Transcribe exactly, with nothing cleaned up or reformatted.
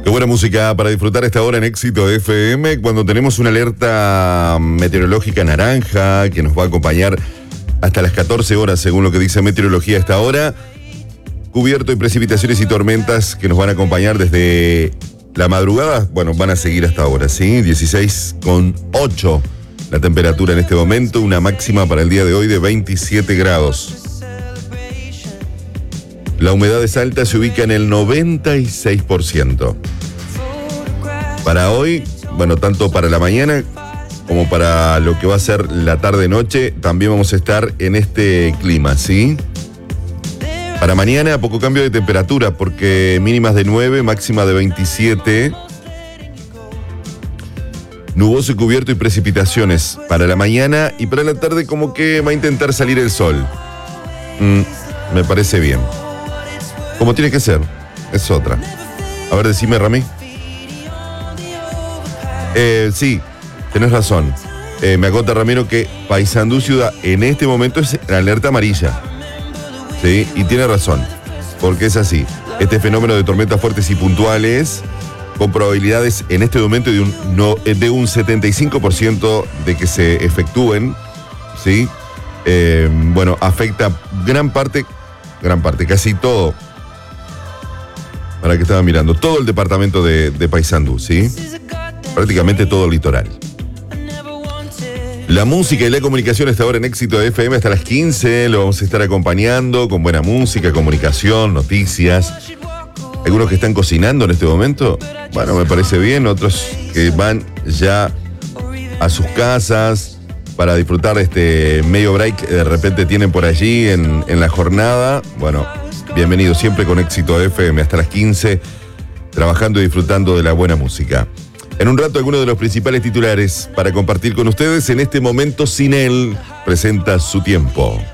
Qué buena música para disfrutar esta hora en Éxito F M, cuando tenemos una alerta meteorológica naranja que nos va a acompañar hasta las catorce horas, según lo que dice Meteorología a esta hora. Cubierto y precipitaciones y tormentas que nos van a acompañar desde la madrugada. Bueno, van a seguir hasta ahora, ¿sí? dieciséis coma ocho la temperatura en este momento, una máxima para el día de hoy de veintisiete grados. La humedad es alta, se ubica en el noventa y seis por ciento. Para hoy, bueno, tanto para la mañana como para lo que va a ser la tarde-noche, también vamos a estar en este clima, ¿sí? Para mañana, poco cambio de temperatura, porque mínimas de nueve, máxima de veintisiete. Nuboso y cubierto y precipitaciones para la mañana, y para la tarde como que va a intentar salir el sol. Mm, me parece bien. Como tiene que ser, es otra. A ver, decime, Rami. Eh, sí, tenés razón. Eh, me acota Ramiro que Paysandú Ciudad en este momento es en alerta amarilla. Sí, y tiene razón, porque es así. Este fenómeno de tormentas fuertes y puntuales, con probabilidades en este momento de un, no, de un setenta y cinco por ciento de que se efectúen, ¿sí? Eh, bueno, afecta gran parte, gran parte, casi todo. Para que estaba mirando, todo el departamento de, de Paysandú, ¿sí? Prácticamente todo el litoral. La música y la comunicación está ahora en Éxito F M hasta las quince. Lo vamos a estar acompañando con buena música, comunicación, noticias. Algunos que están cocinando en este momento, bueno, me parece bien. Otros que van ya a sus casas para disfrutar este medio break que de repente tienen por allí en, en la jornada. Bueno, bienvenido siempre con Éxito F M hasta las quince, trabajando y disfrutando de la buena música. En un rato, algunos de los principales titulares para compartir con ustedes. En este momento, Sin Él presenta Su Tiempo.